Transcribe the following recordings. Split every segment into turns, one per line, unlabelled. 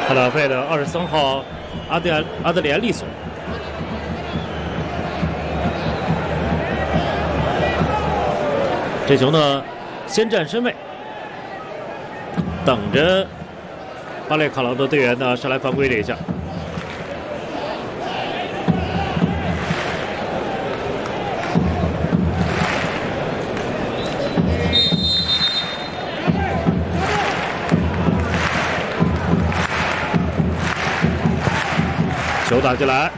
特拉费的23号阿德里安利索。这球呢，先占身位，等着巴列卡劳的队员呢上来犯规这一下。球打进来。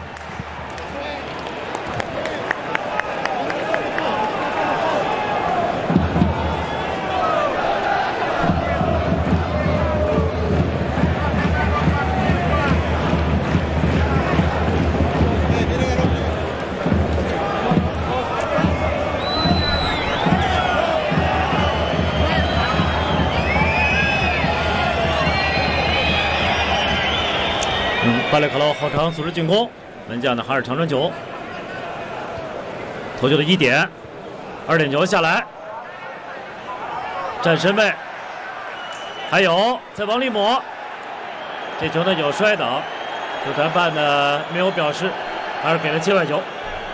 巴列卡劳好长组织进攻，门将的哈尔长传球，头球的1点，2点球下来，占身位，还有再往里抹，这球呢有摔倒，主裁判呢没有表示，还是给了界外球。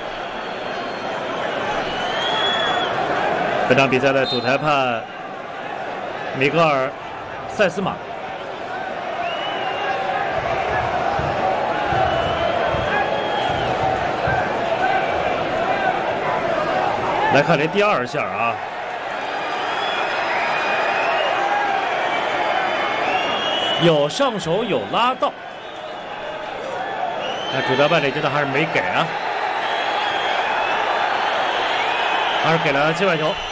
本场比赛的主裁判米格尔·塞斯马。来看这第2下啊，有上手有拉到，那主裁判这阶段还是没给啊，还是给了界外球。